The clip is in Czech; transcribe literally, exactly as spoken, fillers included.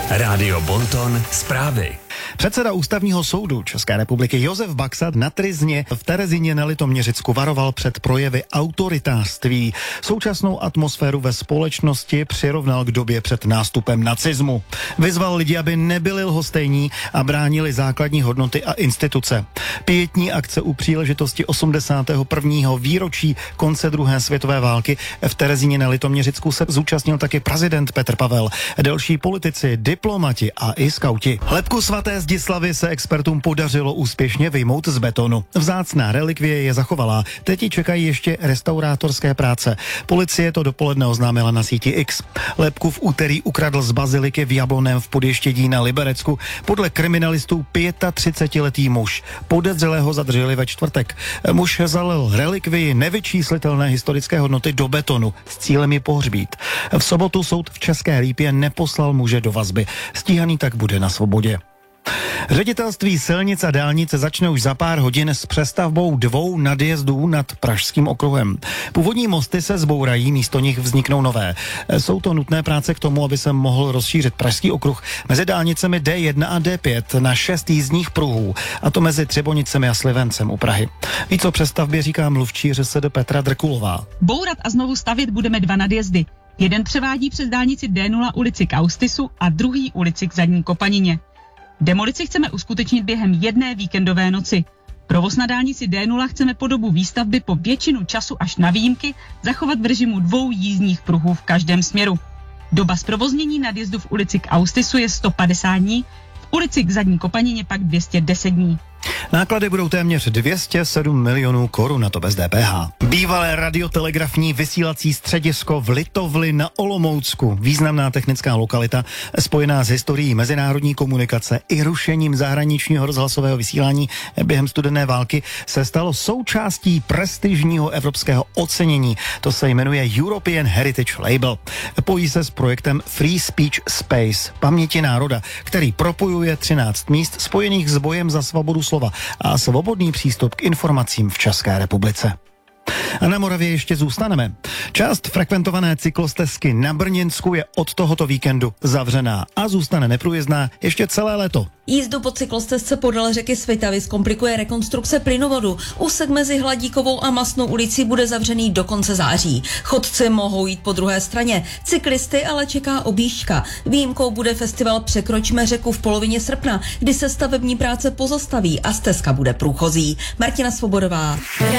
Rádio Bonton zprávy. Předseda Ústavního soudu České republiky Josef Baxa na Tryzně v Terezíně na Litoměřicku varoval před projevy autoritářství. Současnou atmosféru ve společnosti přirovnal k době před nástupem nacismu. Vyzval lidi, aby nebyli lhostejní a bránili základní hodnoty a instituce. Pietní akce u příležitosti osmdesátého prvního výročí konce druhé světové války v Terezíně na Litoměřicku se zúčastnil taky prezident Petr Pavel, další politici, diplomati a i skauti. Lebku svaté Zdislavy se expertům podařilo úspěšně vyjmout z betonu. Vzácná relikvie je zachovalá. Teď ji čekají ještě restaurátorské práce. Policie to dopoledne oznámila na síti X. Lebku v úterý ukradl z baziliky v Jablonném v Podještědí na Liberecku podle kriminalistů třicetiletý muž. Podezřelého zadrželi ve čtvrtek. Muž zalil relikvii nevyčíslitelné historické hodnoty do betonu s cílem ji pohřbít. V sobotu soud v České Lípě neposlal muže do vazby. Stíhaný tak bude na svobodě. Ředitelství silnic a dálnic začne už za pár hodin s přestavbou dvou nadjezdů nad Pražským okruhem. Původní mosty se zbourají, místo nich vzniknou nové. Jsou to nutné práce k tomu, aby se mohl rozšířit Pražský okruh mezi dálnicemi D jedna a D pět na šest jízdních pruhů, a to mezi Třebonicemi a Slivencem u Prahy. Víc o přestavbě říká mluvčí ŘSD Petra Drkulová. Bourat a znovu stavět budeme dva nadjezdy. Jeden převádí přes dálnici D nula ulici k Austisu a druhý ulici k Zadní Kopanině. Demolici chceme uskutečnit během jedné víkendové noci. Provoz na dálnici D nula chceme po dobu výstavby po většinu času až na výjimky zachovat v režimu dvou jízdních pruhů v každém směru. Doba zprovoznění nadjezdu v ulici k Austisu je sto padesát dní, v ulici k Zadní Kopanině pak dvě stě deset dní. Náklady budou téměř dvě stě sedm milionů korun, na to bez D P H. Bývalé radiotelegrafní vysílací středisko v Litovli na Olomoucku, významná technická lokalita, spojená s historií mezinárodní komunikace i rušením zahraničního rozhlasového vysílání během studené války, se stalo součástí prestižního evropského ocenění. To se jmenuje European Heritage Label. Pojí se s projektem Free Speech Space, paměti národa, který propojuje třináct míst spojených s bojem za svobodu slova a svobodný přístup k informacím v České republice. A na Moravě ještě zůstaneme. Část frekventované cyklostezky na Brněnsku je od tohoto víkendu zavřená a zůstane neprůjezdná ještě celé léto. Jízdu po cyklostezce podél řeky Svitavy zkomplikuje rekonstrukce plynovodu. Úsek mezi Hladíkovou a Mastnou ulicí bude zavřený do konce září. Chodci mohou jít po druhé straně, cyklisty ale čeká objížďka. Výjimkou bude festival Překročme řeku v polovině srpna, kdy se stavební práce pozastaví a stezka bude průchozí. Martina Svobodová.